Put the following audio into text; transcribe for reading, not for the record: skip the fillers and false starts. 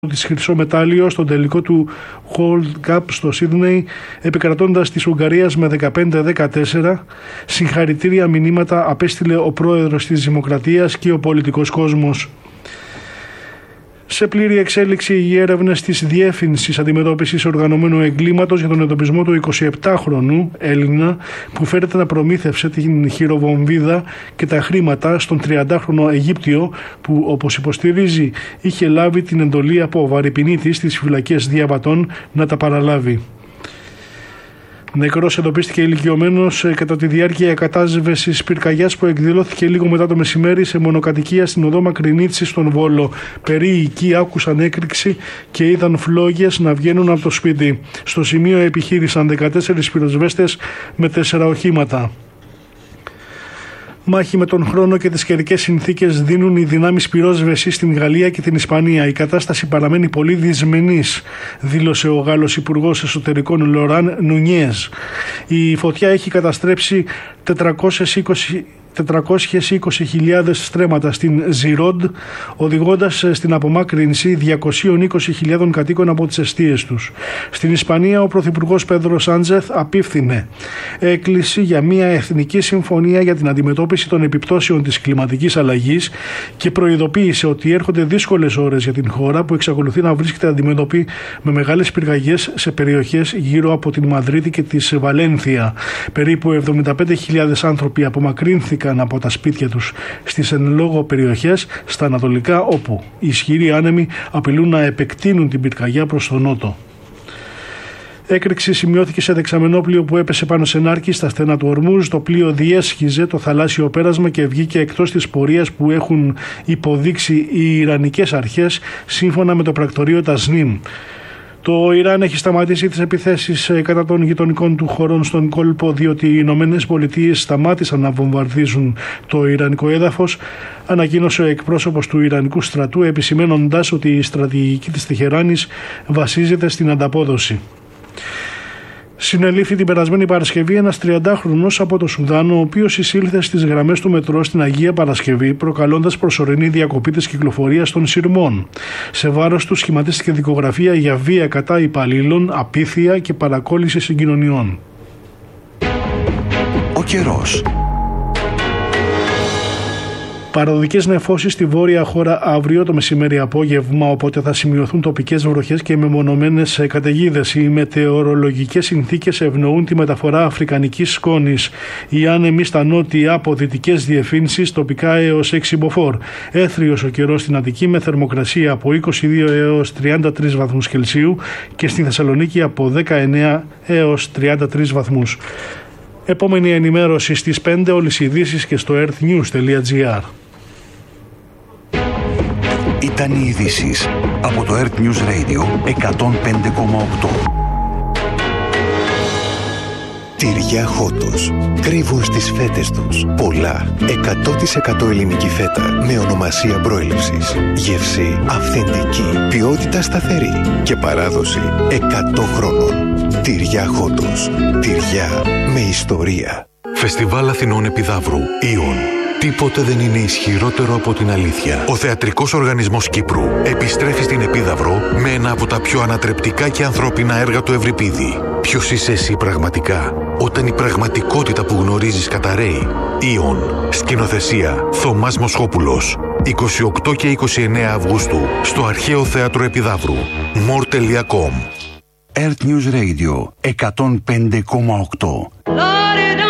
της χρυσό μετάλλιο στον τελικό του World Cup στο Σίδνεϊ, επικρατώντας της Ουγγαρίας με 15-14. Συγχαρητήρια μηνύματα απέστειλε ο πρόεδρος της Δημοκρατίας και ο πολιτικός κόσμος. Σε πλήρη εξέλιξη οι έρευνες της Διεύθυνσης Αντιμετώπισης Οργανωμένου Εγκλήματος για τον εντοπισμό του 27χρονου Έλληνα που φέρεται να προμήθευσε την χειροβομβίδα και τα χρήματα στον 30χρονο Αιγύπτιο που, όπως υποστηρίζει, είχε λάβει την εντολή από βαρυπινίτη στις φυλακές Διαβατών να τα παραλάβει. Νεκρός εντοπίστηκε ηλικιωμένος κατά τη διάρκεια κατάσβεσης πυρκαγιάς που εκδηλώθηκε λίγο μετά το μεσημέρι σε μονοκατοικία στην οδό Μακρινίτση στον Βόλο. Περίοικοι άκουσαν έκρηξη και είδαν φλόγες να βγαίνουν από το σπίτι. Στο σημείο επιχείρησαν 14 πυροσβέστες με 4 οχήματα. Μάχη με τον χρόνο και τις καιρικές συνθήκες δίνουν οι δυνάμεις πυρόσβεσης στην Γαλλία και την Ισπανία. Η κατάσταση παραμένει πολύ δυσμενής, δήλωσε ο Γάλλος Υπουργός Εσωτερικών Λοράν Νουνιές. Η φωτιά έχει καταστρέψει 420.000 στρέμματα στην Ζιρόντ, οδηγώντας στην απομάκρυνση 220.000 κατοίκων από τις εστίες τους. Στην Ισπανία, ο Πρωθυπουργός Πέδρο Σάντσεθ απίφθινε έκκληση για μια εθνική συμφωνία για την αντιμετώπιση των επιπτώσεων της κλιματικής αλλαγής και προειδοποίησε ότι έρχονται δύσκολες ώρες για την χώρα που εξακολουθεί να βρίσκεται αντιμέτωπη με μεγάλες πυρκαγιές σε περιοχές γύρω από την Μαδρίτη και τη Βαλένθια. Περίπου 75.000 άνθρωποι απομακρύνθηκαν από τα σπίτια τους στις εν λόγω περιοχές στα ανατολικά, όπου οι ισχυροί άνεμοι απειλούν να επεκτείνουν την πυρκαγιά προς τον νότο. Έκρηξη σημειώθηκε σε δεξαμενόπλοιο που έπεσε πάνω σε νάρκη στα στενά του Ορμούζ. Το πλοίο διέσχιζε το θαλάσσιο πέρασμα και βγήκε εκτός της πορείας που έχουν υποδείξει οι Ιρανικές αρχές, σύμφωνα με το πρακτορείο Τασνίμ. Το Ιράν έχει σταματήσει τις επιθέσεις κατά των γειτονικών του χωρών στον κόλπο, διότι οι Ηνωμένες Πολιτείες σταμάτησαν να βομβαρδίζουν το ιρανικό έδαφος, ανακοίνωσε ο εκπρόσωπος του Ιρανικού στρατού, επισημένοντας ότι η στρατηγική της Τεχεράνης βασίζεται στην ανταπόδοση. Συνελήφθη την περασμένη Παρασκευή ένας 30χρονος από το Σουδάν, ο οποίος εισήλθε στις γραμμές του μετρό στην Αγία Παρασκευή, προκαλώντας προσωρινή διακοπή της κυκλοφορίας των σειρμών. Σε βάρος του σχηματίστηκε δικογραφία για βία κατά υπαλλήλων, απίθεια και παρακόλληση συγκοινωνιών. Ο καιρός. Παραδοτικές νεφώσεις στη βόρεια χώρα αύριο το μεσημέρι-απόγευμα, οπότε θα σημειωθούν τοπικές βροχές και μεμονωμένες καταιγίδες. Οι μετεωρολογικές συνθήκες ευνοούν τη μεταφορά αφρικανικής σκόνης. Οι άνεμοι στα νότια από δυτικές διευθύνσεις, τοπικά έως 6 μποφόρ. Έθριος ο καιρός στην Αττική με θερμοκρασία από 22 έως 33 βαθμούς Κελσίου και στη Θεσσαλονίκη από 19 έως 33 βαθμούς. Επόμενη ενημέρωση στις 5, όλες οι ειδήσεις και στο earthnews.gr. Ήταν οι ειδήσεις από το Earth News Radio 105,8. Τυριά Χότος. Κρύβουν στις φέτες τους πολλά 100% ελληνική φέτα με ονομασία προέλευσης. Γεύση αυθεντική, ποιότητα σταθερή και παράδοση 100 χρόνων. Τυριά Χότος. Τυριά με ιστορία. Φεστιβάλ Αθηνών Επιδαύρου. Ιον. Τίποτε δεν είναι ισχυρότερο από την αλήθεια. Ο Θεατρικός Οργανισμός Κύπρου επιστρέφει στην Επίδαυρο με ένα από τα πιο ανατρεπτικά και ανθρώπινα έργα του Ευρυπίδη. Ποιος είσαι εσύ πραγματικά, όταν η πραγματικότητα που γνωρίζεις καταραίει. Ιον. Σκηνοθεσία Θωμάς Μοσχόπουλος. 28 και 29 Αυγούστου στο Αρχαίο Θέατρο Επιδαύρου. more.com. Earth News Radio 105,8.